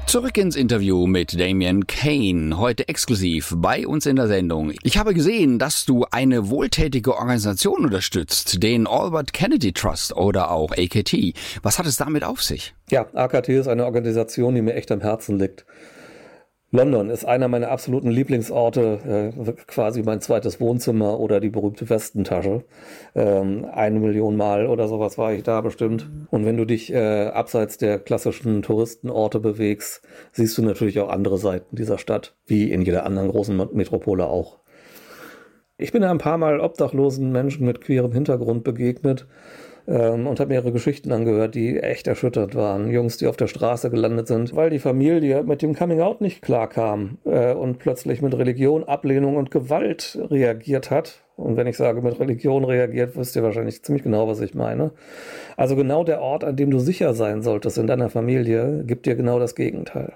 Zurück ins Interview mit Damian Kane, heute exklusiv bei uns in der Sendung. Ich habe gesehen, dass du eine wohltätige Organisation unterstützt, den Albert Kennedy Trust oder auch AKT. Was hat es damit auf sich? Ja, AKT ist eine Organisation, die mir echt am Herzen liegt. London ist einer meiner absoluten Lieblingsorte, quasi mein zweites Wohnzimmer oder die berühmte Westentasche. 1 Million Mal oder sowas war ich da bestimmt. Und wenn du dich abseits der klassischen Touristenorte bewegst, siehst du natürlich auch andere Seiten dieser Stadt, wie in jeder anderen großen Metropole auch. Ich bin ja ein paar Mal obdachlosen Menschen mit queerem Hintergrund begegnet und habe mir ihre Geschichten angehört, die echt erschüttert waren. Jungs, die auf der Straße gelandet sind, weil die Familie mit dem Coming-out nicht klarkam und plötzlich mit Religion, Ablehnung und Gewalt reagiert hat. Und wenn ich sage, mit Religion reagiert, wisst ihr wahrscheinlich ziemlich genau, was ich meine. Also genau der Ort, an dem du sicher sein solltest in deiner Familie, gibt dir genau das Gegenteil.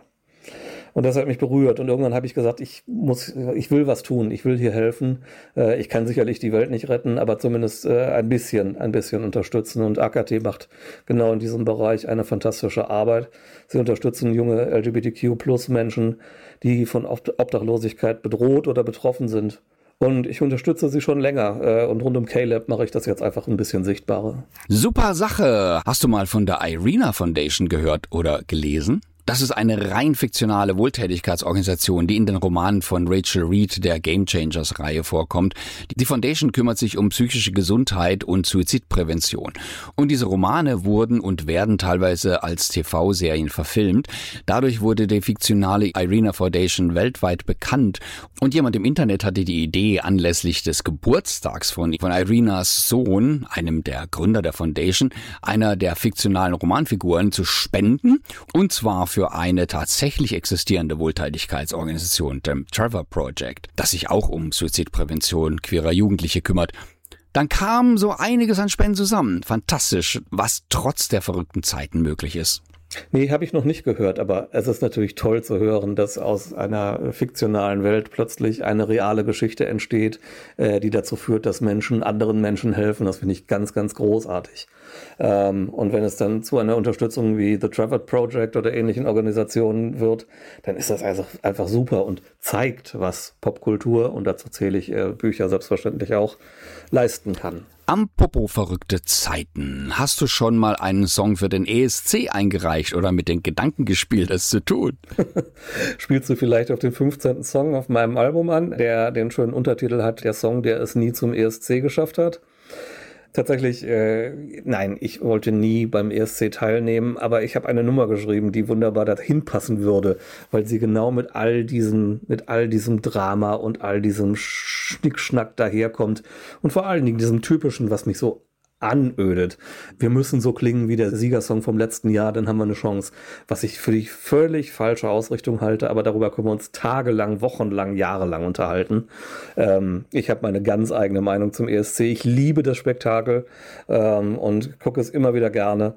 Und das hat mich berührt. Und irgendwann habe ich gesagt, ich will was tun, ich will hier helfen. Ich kann sicherlich die Welt nicht retten, aber zumindest ein bisschen unterstützen. Und AKT macht genau in diesem Bereich eine fantastische Arbeit. Sie unterstützen junge LGBTQ-Plus-Menschen, die von Obdachlosigkeit bedroht oder betroffen sind. Und ich unterstütze sie schon länger. Und rund um Caleb mache ich das jetzt einfach ein bisschen sichtbarer. Super Sache! Hast du mal von der Irena Foundation gehört oder gelesen? Das ist eine rein fiktionale Wohltätigkeitsorganisation, die in den Romanen von Rachel Reed der Game Changers-Reihe vorkommt. Die Foundation kümmert sich um psychische Gesundheit und Suizidprävention. Und diese Romane wurden und werden teilweise als TV-Serien verfilmt. Dadurch wurde die fiktionale Irena Foundation weltweit bekannt. Und jemand im Internet hatte die Idee, anlässlich des Geburtstags von Irenas Sohn, einem der Gründer der Foundation, einer der fiktionalen Romanfiguren zu spenden. Und zwar für eine tatsächlich existierende Wohltätigkeitsorganisation, dem Trevor Project, das sich auch um Suizidprävention queerer Jugendliche kümmert. Dann kam so einiges an Spenden zusammen. Fantastisch, was trotz der verrückten Zeiten möglich ist. Nee, habe ich noch nicht gehört, aber es ist natürlich toll zu hören, dass aus einer fiktionalen Welt plötzlich eine reale Geschichte entsteht, die dazu führt, dass Menschen anderen Menschen helfen. Das finde ich ganz, ganz großartig. Und wenn es dann zu einer Unterstützung wie The Trevor Project oder ähnlichen Organisationen wird, dann ist das also einfach super und zeigt, was Popkultur, und dazu zähle ich Bücher selbstverständlich auch, leisten kann. Am Popo verrückte Zeiten. Hast du schon mal einen Song für den ESC eingereicht oder mit den Gedanken gespielt, es zu tun? Spielst du vielleicht auf den 15. Song auf meinem Album an, der den schönen Untertitel hat, der Song, der es nie zum ESC geschafft hat? Tatsächlich, nein, ich wollte nie beim ESC teilnehmen, aber ich habe eine Nummer geschrieben, die wunderbar dahin passen würde, weil sie genau mit all diesem Drama und all diesem Schnickschnack daherkommt und vor allen Dingen diesem typischen, was mich so anödet. Wir müssen so klingen wie der Siegersong vom letzten Jahr, dann haben wir eine Chance. Was ich für die völlig falsche Ausrichtung halte, aber darüber können wir uns tagelang, wochenlang, jahrelang unterhalten. Ich habe meine ganz eigene Meinung zum ESC. Ich liebe das Spektakel und gucke es immer wieder gerne.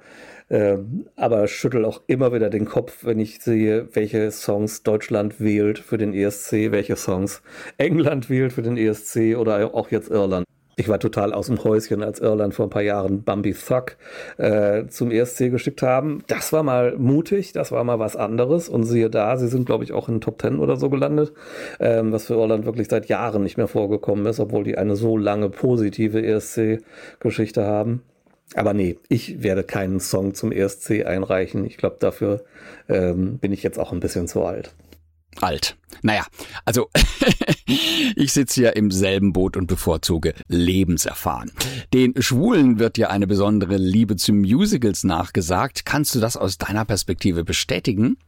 Aber schüttel auch immer wieder den Kopf, wenn ich sehe, welche Songs Deutschland wählt für den ESC, welche Songs England wählt für den ESC oder auch jetzt Irland. Ich war total aus dem Häuschen, als Irland vor ein paar Jahren Bambi Thug zum ESC geschickt haben. Das war mal mutig, das war mal was anderes. Und siehe da, sie sind, glaube ich, auch in den Top 10 oder so gelandet, was für Irland wirklich seit Jahren nicht mehr vorgekommen ist, obwohl die eine so lange positive ESC-Geschichte haben. Aber nee, ich werde keinen Song zum ESC einreichen. Ich glaube, dafür bin ich jetzt auch ein bisschen zu alt. Alt. Naja, also ich sitze ja im selben Boot und bevorzuge lebenserfahren. Den Schwulen wird ja eine besondere Liebe zu Musicals nachgesagt. Kannst du das aus deiner Perspektive bestätigen?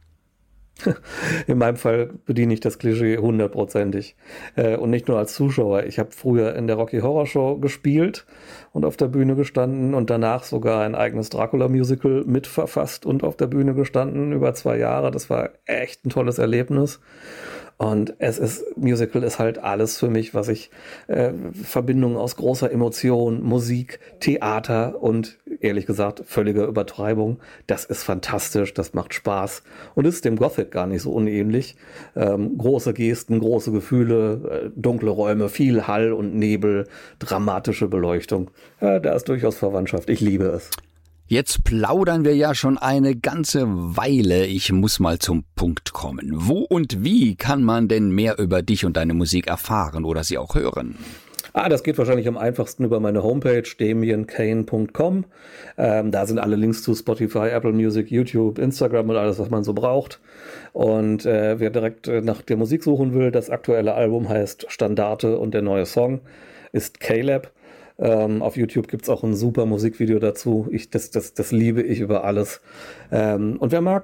In meinem Fall bediene ich das Klischee 100%ig. Und nicht nur als Zuschauer. Ich habe früher in der Rocky Horror Show gespielt und auf der Bühne gestanden und danach sogar ein eigenes Dracula-Musical mitverfasst und auf der Bühne gestanden über 2 Jahre. Das war echt ein tolles Erlebnis. Und Musical ist halt alles für mich, was ich, Verbindung aus großer Emotion, Musik, Theater und ehrlich gesagt völlige Übertreibung. Das ist fantastisch, das macht Spaß und ist dem Gothic gar nicht so unähnlich. Große Gesten, große Gefühle, dunkle Räume, viel Hall und Nebel, dramatische Beleuchtung. Da ist durchaus Verwandtschaft. Ich liebe es. Jetzt plaudern wir ja schon eine ganze Weile. Ich muss mal zum Punkt kommen. Wo und wie kann man denn mehr über dich und deine Musik erfahren oder sie auch hören? Das geht wahrscheinlich am einfachsten über meine Homepage damienkane.com. Da sind alle Links zu Spotify, Apple Music, YouTube, Instagram und alles, was man so braucht. Und wer direkt nach der Musik suchen will, das aktuelle Album heißt Standarte und der neue Song ist Caleb. Auf YouTube gibt es auch ein super Musikvideo dazu. Das liebe ich über alles. Und wer mag,